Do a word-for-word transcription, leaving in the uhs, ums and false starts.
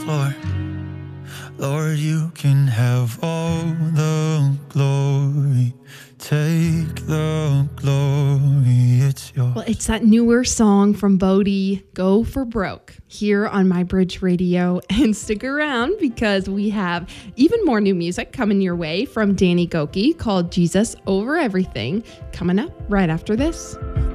floor. Lord, you can have all the glory. Take the glory, it's yours. Well, it's that newer song from Bodie, Go for Broke, here on My Bridge Radio. And stick around because we have even more new music coming your way from Danny Gokey called Jesus Over Everything, coming up right after this.